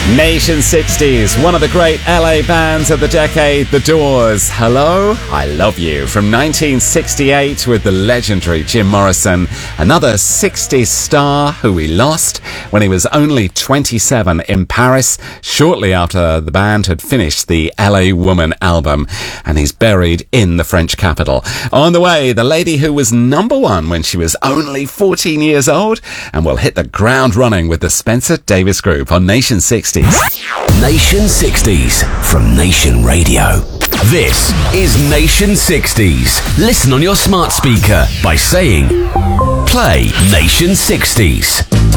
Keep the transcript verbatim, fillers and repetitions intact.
Nation sixties, one of the great L A bands of the decade, The Doors. Hello, I Love You, from nineteen sixty-eight with the legendary Jim Morrison, another sixties star who we lost when he was only twenty-seven in Paris, shortly after the band had finished the L A Woman album, and he's buried in the French capital. On the way, the lady who was number one when she was only fourteen years old, and will hit the ground running with the Spencer Davis Group on Nation sixties. Nation sixties from Nation Radio. This is Nation sixties. Listen on your smart speaker by saying, play Nation sixties.